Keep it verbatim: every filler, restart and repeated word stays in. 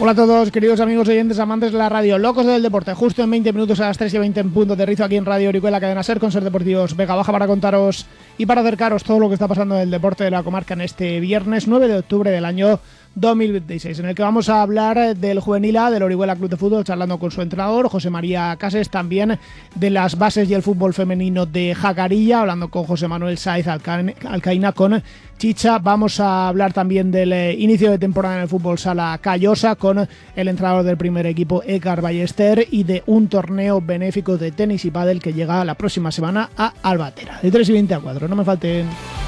Hola a todos, queridos amigos oyentes, amantes de la radio, locos del deporte. Justo en veinte minutos a las tres y veinte en punto de Rizo aquí en Radio Orihuela, cadena SER con Ser Deportivos Vega Baja, para contaros y para acercaros todo lo que está pasando en el deporte de la comarca en este viernes nueve de octubre del año dos mil veintiséis, en el que vamos a hablar del Juvenil A, del Orihuela Club de Fútbol, charlando con su entrenador, José María Cases, también de las bases y el fútbol femenino de Jacarilla, hablando con José Manuel Sáez Alcaína, con Chicha. Vamos a hablar también del eh, inicio de temporada en el fútbol sala Callosa, con el entrenador del primer equipo, Écar Ballester, y de un torneo benéfico de tenis y pádel que llega la próxima semana a Albatera, de tres y veinte a cuatro, no me falten.